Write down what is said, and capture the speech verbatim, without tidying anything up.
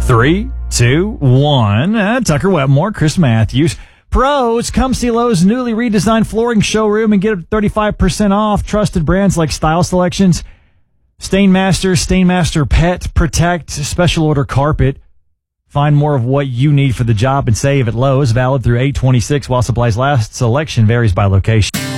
Three, two, one. Uh, Tucker Wetmore, Chris Matthews. Pros, come see Lowe's newly redesigned flooring showroom and get thirty-five percent off. Trusted brands like Style Selections, Stainmaster, Stainmaster Pet, Protect, Special Order Carpet. Find more of what you need for the job and save at Lowe's. Valid through eight twenty-six while supplies last. Selection varies by location.